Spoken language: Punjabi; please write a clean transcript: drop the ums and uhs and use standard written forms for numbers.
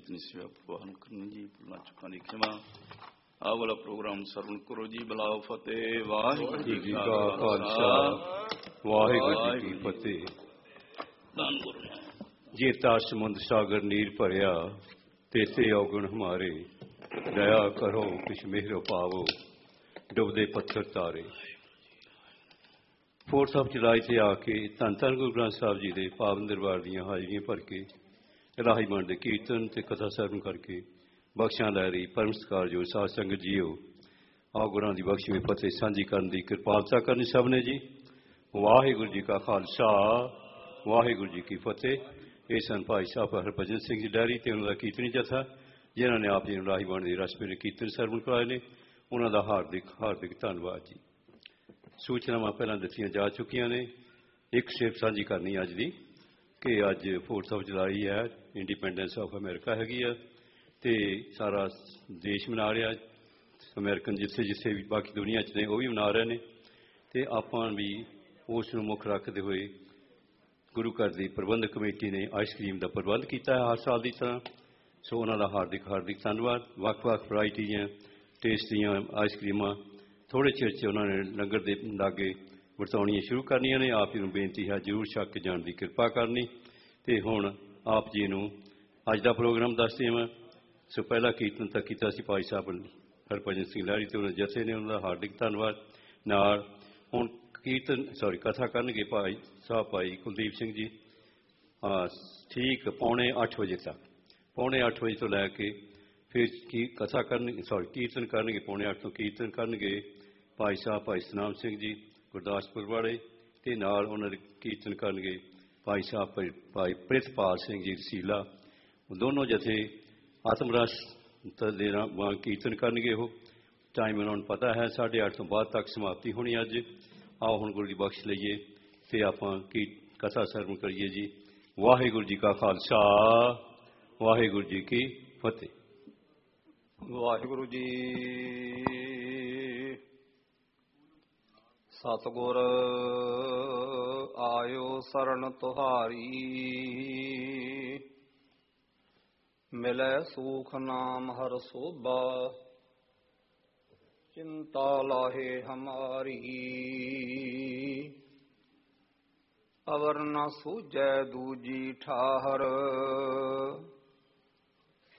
ਕੀਰਤਨੀ ਸੇਵਾ ਪ੍ਰਵਾਨ ਕਰਨ ਜੀ। ਭੁੱਲਾਂ ਚੁੱਕਾਂ ਦੀ ਖਿਮਾ। ਆਹ ਵਾਲਾ ਪ੍ਰੋਗਰਾਮ ਸਰਵਣ ਕਰੋ ਜੀ। ਬਲਾਓ ਫਤਿਹ। ਵਾਹਿਗੁਰੂ ਜੀ ਕਾ ਖਾਲਸਾ, ਵਾਹਿਗੁਰੂ ਜੀ ਕੀ ਫਤਿਹ। ਧੰਨ ਗੁਰੂ ਜੇਤਾ ਸਮੁੰਦ ਸਾਗਰ ਨੀਰ ਭਰਿਆ, ਤੇਤੇ ਔਗਣ ਹਮਾਰੇ। ਦਇਆ ਕਰੋ ਕਿਛ ਮਿਹਰੋ ਪਾਵੋ, ਡੁੱਬਦੇ ਪੱਥਰ ਤਾਰੇ। ਫੋਰਸ ਆਫ ਜੁਲਾਈ 'ਤੇ ਆ ਕੇ ਧੰਨ ਧੰਨ ਗੁਰੂ ਗ੍ਰੰਥ ਸਾਹਿਬ ਜੀ ਦੇ ਪਾਵਨ ਦਰਬਾਰ ਦੀਆਂ ਹਾਜ਼ਰੀਆਂ ਭਰ ਕੇ ਰਾਹੀ ਮੰਡ ਦੇ ਕੀਰਤਨ ਅਤੇ ਕਥਾ ਸਰਵਣ ਕਰਕੇ ਬਖਸ਼ਾਂ ਲੈ ਰਹੀ ਪਰਮ ਸਤਿਕਾਰਯੋਗ ਸਾਧ ਸੰਗਤ ਜੀਓ, ਆਓ ਗੁਰਾਂ ਦੀ ਬਖਸ਼ਵੀਂ ਫਤਿਹ ਸਾਂਝੀ ਕਰਨ ਦੀ ਕਿਰਪਾਲਤਾ ਕਰਨੀ ਸਭ ਨੇ ਜੀ। ਵਾਹਿਗੁਰੂ ਜੀ ਕਾ ਖਾਲਸਾ, ਵਾਹਿਗੁਰੂ ਜੀ ਕੀ ਫਤਿਹ। ਇਹ ਸਨ ਭਾਈ ਸਾਹਿਬ ਹਰਭਜਨ ਸਿੰਘ ਜੀ ਡੈਰੀ ਅਤੇ ਉਹਨਾਂ ਦਾ ਕੀਰਤਨੀ ਜਥਾ, ਜਿਨ੍ਹਾਂ ਨੇ ਆਪ ਜੀ ਨੂੰ ਰਾਹੀ ਮੰਡ ਦੇ ਰਸਮੇ ਕੀਰਤਨ ਸਰਵਣ ਕਰਵਾਏ ਨੇ। ਉਹਨਾਂ ਦਾ ਹਾਰਦਿਕ ਧੰਨਵਾਦ ਜੀ। ਸੂਚਨਾਵਾਂ ਪਹਿਲਾਂ ਦਿੱਤੀਆਂ ਜਾ ਚੁੱਕੀਆਂ ਨੇ। ਇੱਕ ਸਿਰਫ ਸਾਂਝੀ ਕਰਨੀ ਅੱਜ ਦੀ ਕਿ ਅੱਜ 4th ਆਫ ਜੁਲਾਈ ਹੈ, ਇੰਡੀਪੈਂਡੈਂਸ ਆਫ ਅਮਰੀਕਾ ਹੈਗੀ ਆ ਅਤੇ ਸਾਰਾ ਦੇਸ਼ ਮਨਾ ਰਿਹਾ। ਅਮਰੀਕਨ ਜਿੱਥੇ ਵੀ ਬਾਕੀ ਦੁਨੀਆ 'ਚ ਨੇ ਉਹ ਵੀ ਮਨਾ ਰਹੇ ਨੇ ਅਤੇ ਆਪਾਂ ਵੀ ਉਸ ਨੂੰ ਮੁੱਖ ਰੱਖਦੇ ਹੋਏ ਗੁਰੂ ਘਰ ਦੀ ਪ੍ਰਬੰਧਕ ਕਮੇਟੀ ਨੇ ਆਈਸਕ੍ਰੀਮ ਦਾ ਪ੍ਰਬੰਧ ਕੀਤਾ ਹੈ ਹਰ ਸਾਲ ਦੀ ਤਰ੍ਹਾਂ। ਸੋ ਉਹਨਾਂ ਦਾ ਹਾਰਦਿਕ ਧੰਨਵਾਦ। ਵੱਖ ਵਰਾਇਟੀ ਦੀਆਂ ਟੇਸਟ ਦੀਆਂ ਆਈਸਕ੍ਰੀਮਾਂ ਥੋੜ੍ਹੇ ਚਿਰ 'ਚ ਉਹਨਾਂ ਨੇ ਲੰਗਰ ਦੇ ਲਾਗੇ ਵਰਤਾਉਣੀਆਂ ਸ਼ੁਰੂ ਕਰਨੀਆਂ ਨੇ। ਆਪ ਜੀ ਨੂੰ ਬੇਨਤੀ ਹੈ ਜ਼ਰੂਰ ਛਕ ਕੇ ਜਾਣ ਦੀ ਕਿਰਪਾ ਕਰਨੀ। ਅਤੇ ਹੁਣ ਆਪ ਜੀ ਨੂੰ ਅੱਜ ਦਾ ਪ੍ਰੋਗਰਾਮ ਦੱਸਦੇ ਹਾਂ। ਸੋ ਪਹਿਲਾ ਕੀਰਤਨ ਤਾਂ ਕੀਤਾ ਸੀ ਭਾਈ ਸਾਹਿਬ ਹਰਭਜਨ ਸਿੰਘ ਲਹਿਰੀ ਅਤੇ ਉਹਨਾਂ ਦੇ ਜਥੇ ਨੇ, ਉਹਨਾਂ ਦਾ ਹਾਰਦਿਕ ਧੰਨਵਾਦ। ਨਾਲ ਹੁਣ ਕਥਾ ਕਰਨਗੇ ਭਾਈ ਕੁਲਦੀਪ ਸਿੰਘ ਜੀ ਠੀਕ ਪੌਣੇ 8 ਵਜੇ ਤੱਕ। ਪੌਣੇ 8 ਵਜੇ ਤੋਂ ਲੈ ਕੇ ਫਿਰ ਕੀਰਤਨ ਕਰਨਗੇ। ਪੌਣੇ 8 ਤੋਂ ਕੀਰਤਨ ਕਰਨਗੇ ਭਾਈ ਸਤਨਾਮ ਸਿੰਘ ਜੀ ਗੁਰਦਾਸਪੁਰ ਵਾਲੇ, ਅਤੇ ਨਾਲ ਉਹਨਾਂ ਦੇ ਕੀਰਤਨ ਕਰਨਗੇ ਭਾਈ ਪ੍ਰਿਤਪਾਲ ਸਿੰਘ ਜੀ ਰਸੀਲਾ। ਦੋਨੋਂ ਜਥੇ ਆਤਮ ਰਸ ਦੇ ਵਾਂਗ ਕੀਰਤਨ ਕਰਨਗੇ। ਉਹ ਟਾਈਮ ਉਹਨਾਂ ਨੂੰ ਪਤਾ ਹੈ 8:30 ਤੋਂ ਬਾਅਦ ਤੱਕ ਸਮਾਪਤੀ ਹੋਣੀ ਅੱਜ। ਆਓ ਹੁਣ ਗੁਰੂ ਦੀ ਬਖਸ਼ ਲਈਏ ਅਤੇ ਆਪਾਂ ਕਥਾ ਸਰਵਣ ਕਰੀਏ ਜੀ। ਵਾਹਿਗੁਰੂ ਜੀ ਕਾ ਖਾਲਸਾ, ਵਾਹਿਗੁਰੂ ਜੀ ਕੀ ਫਤਿਹ। ਵਾਹਿਗੁਰੂ ਜੀ। ਸਤਿਗੁਰ ਆਇਓ ਸਰਣ ਤੁਹਾਰੀ, ਮਿਲੈ ਸੂਖ ਨਾਮ ਹਰ ਸੋਭਾ। ਚਿੰਤਾ ਲਾਹੇ ਹਮਾਰੀ, ਅਵਰ ਨ ਸੂਝੈ ਦੂਜੀ ਠਾਹਰ।